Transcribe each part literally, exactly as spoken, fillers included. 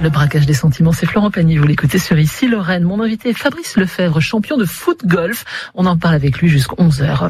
Le braquage des sentiments, c'est Florent Pagny. Vous l'écoutez sur Ici Lorraine. Mon invité est Fabrice Lefebvre, champion de foot-golf. On en parle avec lui jusqu'à onze heures.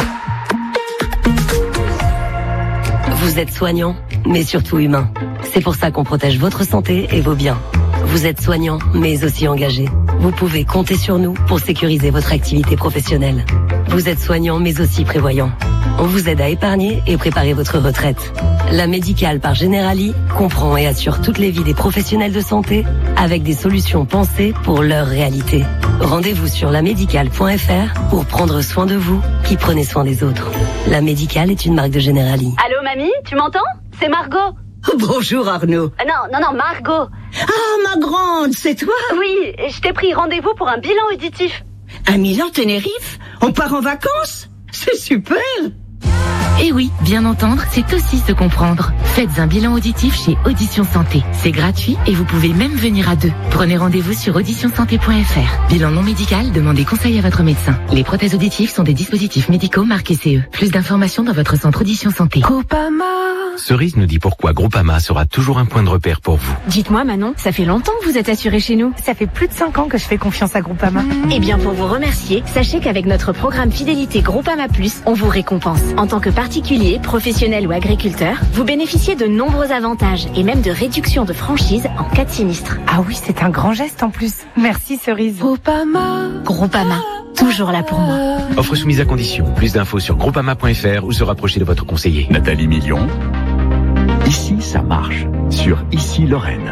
Vous êtes soignant, mais surtout humain. C'est pour ça qu'on protège votre santé et vos biens. Vous êtes soignant, mais aussi engagé. Vous pouvez compter sur nous pour sécuriser votre activité professionnelle. Vous êtes soignant, mais aussi prévoyant. On vous aide à épargner et préparer votre retraite. La Médicale par Generali comprend et assure toutes les vies des professionnels de santé avec des solutions pensées pour leur réalité. Rendez-vous sur la médicale point f r pour prendre soin de vous qui prenez soin des autres. La Médicale est une marque de Generali. Allô mamie, tu m'entends? C'est Margot. Bonjour Arnaud. Euh, non, non, non, Margot. Ah, ma grande, c'est toi? Oui, je t'ai pris rendez-vous pour un bilan auditif. À Milan, Tenerife? On part en vacances? C'est super! Et oui, bien entendre, c'est aussi se comprendre. Faites un bilan auditif chez Audition Santé. C'est gratuit et vous pouvez même venir à deux. Prenez rendez-vous sur audition santé point f r. Bilan non médical, demandez conseil à votre médecin. Les prothèses auditives sont des dispositifs médicaux marqués C E. Plus d'informations dans votre centre Audition Santé. Groupama. Cerise nous dit pourquoi Groupama sera toujours un point de repère pour vous. Dites-moi Manon, ça fait longtemps que vous êtes assuré chez nous. Ça fait plus de cinq ans que je fais confiance à Groupama. Mmh. Eh bien pour vous remercier, sachez qu'avec notre programme fidélité Groupama Plus, on vous récompense. En tant que particulier, professionnel ou agriculteur, vous bénéficiez de nombreux avantages et même de réductions de franchise en cas de sinistre. Ah oui, c'est un grand geste en plus. Merci Cerise. Groupama. Groupama. Toujours là pour moi. Offre soumise à condition. Plus d'infos sur groupama point f r ou se rapprocher de votre conseiller. Nathalie Million. Ici, ça marche. Sur Ici Lorraine.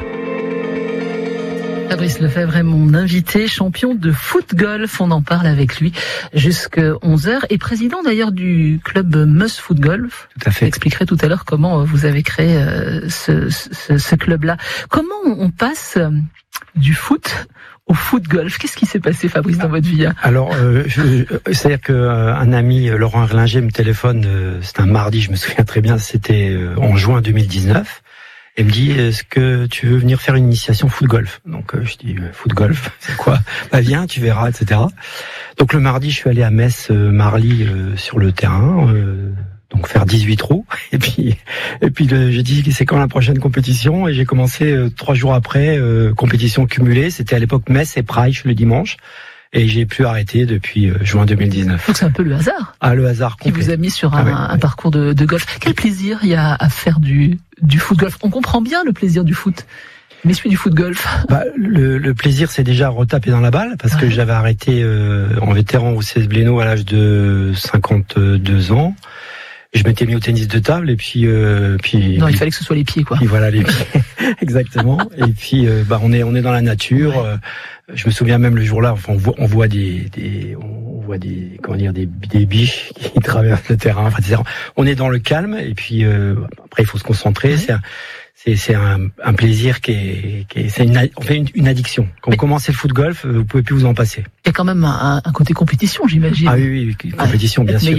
Fabrice Lefebvre est mon invité, champion de foot-golf. On en parle avec lui jusqu'à onze heures et président d'ailleurs du club Meuse Foot Golf. Tout à fait. J'expliquerai tout à l'heure comment vous avez créé ce, ce, ce club-là. Comment on passe du foot au foot-golf? Qu'est-ce qui s'est passé, Fabrice, dans votre vie? Alors, euh, je, c'est-à-dire que euh, un ami, Laurent Erlinger, me téléphone, euh, c'est un mardi, je me souviens très bien, c'était euh, en juin deux mille dix-neuf. Et me dit, est-ce que tu veux venir faire une initiation foot-golf? Donc, euh, je dis, euh, foot-golf, c'est quoi? Bah, viens, tu verras, et cetera. Donc, le mardi, je suis allé à Metz, euh, Marly, euh, sur le terrain, euh, donc faire dix-huit trous. Et puis, et puis, le, j'ai dit, c'est quand la prochaine compétition? Et j'ai commencé euh, trois jours après, euh, compétition cumulée. C'était à l'époque Metz et Praille le dimanche. Et j'ai pu arrêter depuis euh, juin deux mille dix-neuf. Donc c'est un peu le hasard. Ah, le hasard complet. Qui vous a mis sur un, ah, ouais, un ouais. parcours de, de golf. Quel plaisir il y a à faire du, du foot golf? On comprend bien le plaisir du foot. Mais celui du foot golf. Bah, le, le plaisir, c'est déjà retaper dans la balle, parce ouais. que j'avais arrêté euh, en vétéran au C S Blénaud à l'âge de cinquante-deux ans. Je m'étais mis au tennis de table et puis euh, puis non, puis, il fallait que ce soit les pieds, quoi. Puis voilà les pieds, exactement. Et puis euh, bah on est on est dans la nature. Ouais. Euh, je me souviens même le jour-là, enfin, on voit on voit des des on voit des comment dire des des biches qui traversent le terrain. Enfin, et cetera. On est dans le calme et puis euh, après il faut se concentrer. Ouais. C'est un, c'est c'est un, un plaisir qui est qui est c'est une on fait une, une addiction. Quand Mais vous commencez le foot golf, vous pouvez plus vous en passer. Il y a quand même un, un côté compétition, j'imagine. Ah oui oui, oui compétition ouais. bien sûr.